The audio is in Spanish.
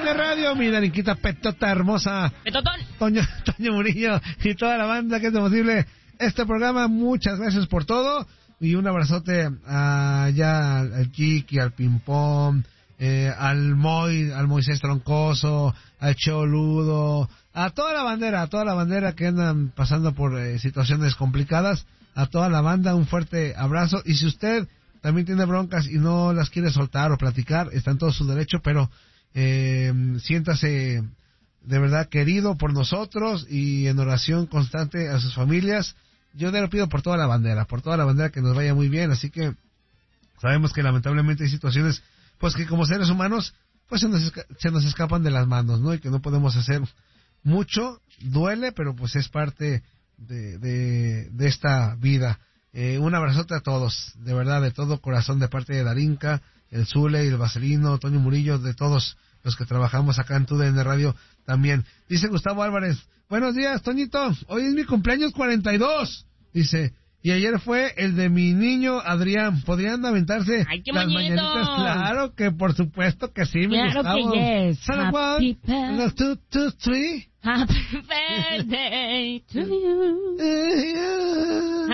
de radio, mi Darinquita Petota hermosa. Petotón. Toño Murillo y toda la banda que hace posible este programa. Muchas gracias por todo. Y un abrazote allá al Kiki, al Pimpón, al Moisés Troncoso, al Choludo, a toda la bandera que andan pasando por situaciones complicadas, a toda la banda, un fuerte abrazo. Y si usted también tiene broncas y no las quiere soltar o platicar, está en todo su derecho, pero siéntase de verdad querido por nosotros y en oración constante a sus familias. Yo te lo pido por toda la bandera que nos vaya muy bien. Así que sabemos que lamentablemente hay situaciones pues que como seres humanos pues se nos escapan de las manos, ¿no? Y que no podemos hacer mucho, duele, pero pues es parte de esta vida. Un abrazote a todos, de verdad, de todo corazón, de parte de Darinka, el Zule y el Vaselino, Toño Murillo, de todos los que trabajamos acá en TUDN Radio también. Dice Gustavo Álvarez, buenos días, Toñito, hoy es mi cumpleaños 42, dice, y ayer fue el de mi niño Adrián. ¿Podrían aventarse las mañanitas? Claro que por supuesto que sí, mi claro Gustavo. Que yes. Happy birthday. 2, 2, 3. Happy birthday to you.